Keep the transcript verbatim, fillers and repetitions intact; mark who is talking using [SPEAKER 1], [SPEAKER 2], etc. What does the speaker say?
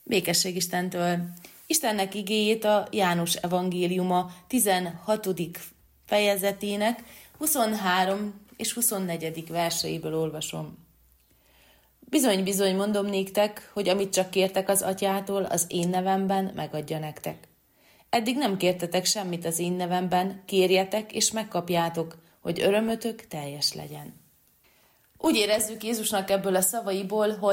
[SPEAKER 1] Békesség Istentől! Istennek igéjét a János evangéliuma tizenhatodik fejezetének huszonhárom és huszonnegyedik verseiből olvasom. Bizony-bizony mondom néktek, hogy amit csak kértek az atyától, az én nevemben megadja nektek. Eddig nem kértetek semmit az én nevemben, kérjetek és megkapjátok, hogy örömötök teljes legyen. Úgy érezzük Jézusnak ebből a szavaiból, hogy